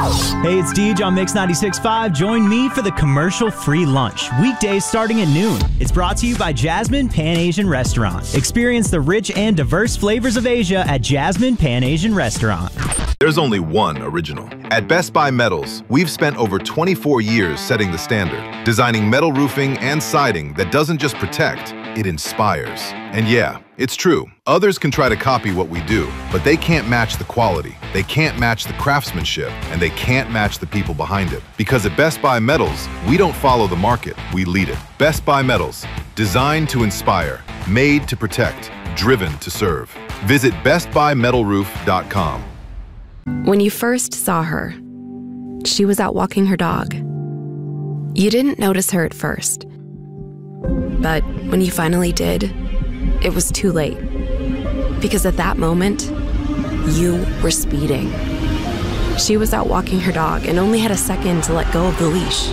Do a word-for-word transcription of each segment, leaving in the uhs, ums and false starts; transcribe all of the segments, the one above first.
Hey, it's Deej on Mix ninety-six point five. Join me for the commercial-free lunch, weekdays starting at noon. It's brought to you by Jasmine Pan Asian Restaurant. Experience the rich and diverse flavors of Asia at Jasmine Pan Asian Restaurant. There's only one original. At Best Buy Metals, we've spent over twenty-four years setting the standard, designing metal roofing and siding that doesn't just protect, it inspires. And yeah, it's true. Others can try to copy what we do, but they can't match the quality, they can't match the craftsmanship, and they can't match the people behind it. Because at Best Buy Metals, we don't follow the market, we lead it. Best Buy Metals, designed to inspire, made to protect, driven to serve. Visit best buy metal roof dot com. When you first saw her, she was out walking her dog. You didn't notice her at first. But when you finally did, it was too late. Because at that moment, you were speeding. She was out walking her dog and only had a second to let go of the leash.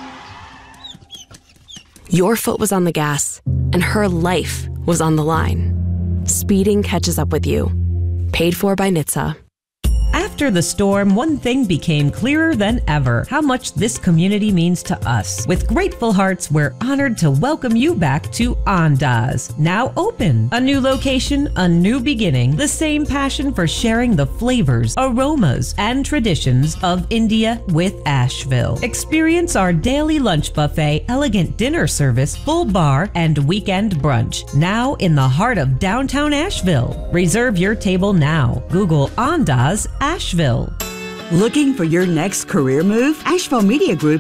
Your foot was on the gas, and her life was on the line. Speeding catches up with you. Paid for by N H T S A. After the storm, one thing became clearer than ever: how much this community means to us. With grateful hearts, we're honored to welcome you back to Andaz, now open. A new location, a new beginning, the same passion for sharing the flavors, aromas, and traditions of India with Asheville. Experience our daily lunch buffet, elegant dinner service, full bar, and weekend brunch, now in the heart of downtown Asheville. Reserve your table now. Google Andaz Asheville. Looking for your next career move? Asheville Media Group